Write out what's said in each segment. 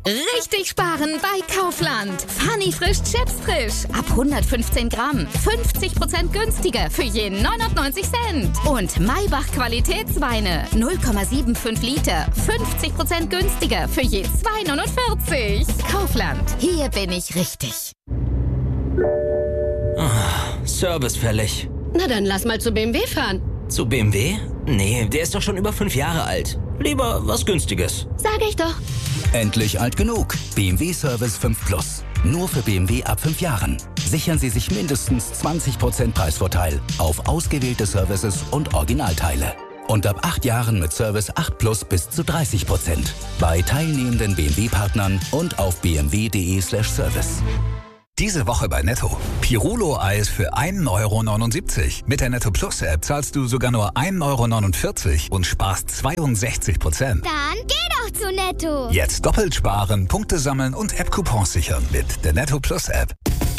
Richtig sparen bei Kaufland. Funny frisch Chips frisch. Ab 115 Gramm. 50% günstiger für je 99 Cent. Und Maybach Qualitätsweine. 0,75 Liter. 50% günstiger für je 2,49. Kaufland. Hier bin ich richtig. Service fällig. Na dann lass mal zu BMW fahren. Zu BMW? Nee, der ist doch schon über 5 Jahre alt. Lieber was Günstiges. Sag ich doch. Endlich alt genug. BMW Service 5 Plus. Nur für BMW ab 5 Jahren. Sichern Sie sich mindestens 20% Preisvorteil auf ausgewählte Services und Originalteile. Und ab 8 Jahren mit Service 8 Plus bis zu 30%. Bei teilnehmenden BMW-Partnern und auf bmw.de/service. Diese Woche bei Netto. Pirulo-Eis für 1,79 €. Mit der Netto Plus App zahlst du sogar nur 1,49 € und sparst 62%. Dann geh doch zu Netto. Jetzt doppelt sparen, Punkte sammeln und App-Coupons sichern mit der Netto Plus App.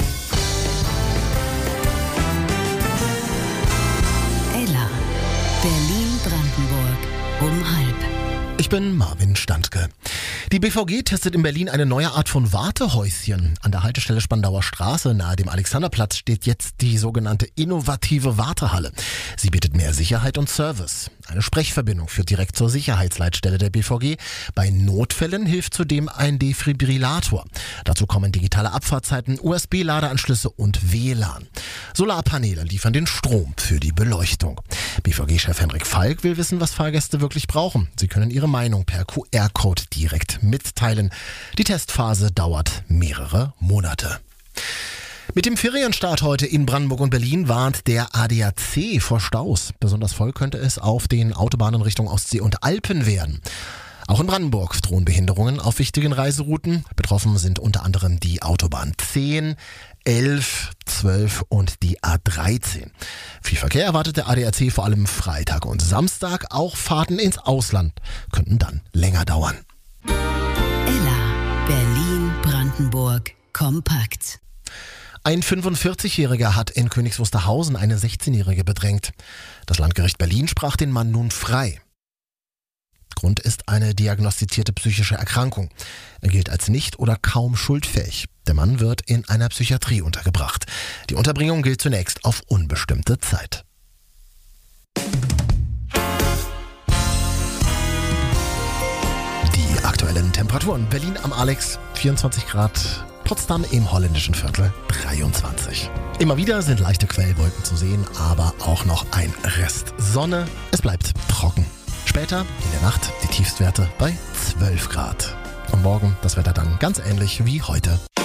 Ella, Berlin-Brandenburg um 12:30. Ich bin Marvin Standke. Die BVG testet in Berlin eine neue Art von Wartehäuschen. An der Haltestelle Spandauer Straße nahe dem Alexanderplatz steht jetzt die sogenannte innovative Wartehalle. Sie bietet mehr Sicherheit und Service. Eine Sprechverbindung führt direkt zur Sicherheitsleitstelle der BVG. Bei Notfällen hilft zudem ein Defibrillator. Dazu kommen digitale Abfahrtzeiten, USB-Ladeanschlüsse und WLAN. Solarpaneele liefern den Strom für die Beleuchtung. BVG-Chef Henrik Falk will wissen, was Fahrgäste wirklich brauchen. Sie können ihre Meinung per QR-Code direkt mitteilen. Die Testphase dauert mehrere Monate. Mit dem Ferienstart heute in Brandenburg und Berlin warnt der ADAC vor Staus. Besonders voll könnte es auf den Autobahnen Richtung Ostsee und Alpen werden. Auch in Brandenburg drohen Behinderungen auf wichtigen Reiserouten. Betroffen sind unter anderem die Autobahn 10, 11, 12 und die A13. Viel Verkehr erwartet der ADAC vor allem Freitag und Samstag. Auch Fahrten ins Ausland könnten dann länger dauern. Ella, Berlin-Brandenburg kompakt. Ein 45-Jähriger hat in Königs Wusterhausen eine 16-Jährige bedrängt. Das Landgericht Berlin sprach den Mann nun frei. Grund ist eine diagnostizierte psychische Erkrankung. Er gilt als nicht oder kaum schuldfähig. Der Mann wird in einer Psychiatrie untergebracht. Die Unterbringung gilt zunächst auf unbestimmte Zeit. Die aktuellen Temperaturen. Berlin am Alex 24 Grad. Potsdam im holländischen Viertel 23. Immer wieder sind leichte Quellwolken zu sehen, aber auch noch ein Rest Sonne. Es bleibt trocken. Später in der Nacht die Tiefstwerte bei 12 Grad. Und morgen das Wetter dann ganz ähnlich wie heute.